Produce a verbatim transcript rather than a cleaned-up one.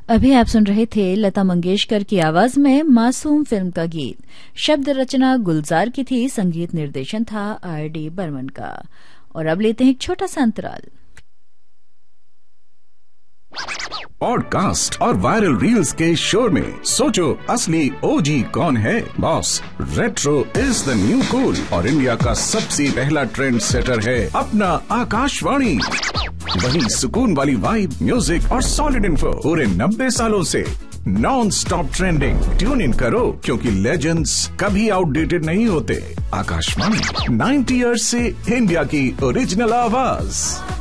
अभी आप सुन रहे थे लता मंगेशकर की आवाज में मासूम फिल्म का गीत। शब्द रचना गुलजार की थी, संगीत निर्देशन था आर डी बर्मन का। और अब लेते हैं एक छोटा सा अंतराल। पॉडकास्ट और वायरल रील्स के शोर में सोचो असली ओजी कौन है। Boss, retro is the new cool और इंडिया का सबसे पहला ट्रेंड सेटर है अपना आकाशवाणी। वही सुकून वाली वाइब, म्यूजिक और सॉलिड इन्फो पूरे नब्बे सालों से non stop trending. Tune in करो क्योंकि लेजेंड्स कभी आउटडेटेड नहीं होते। आकाशवाणी, नाइन्टी इयर्स से इंडिया की ओरिजिनल आवाज।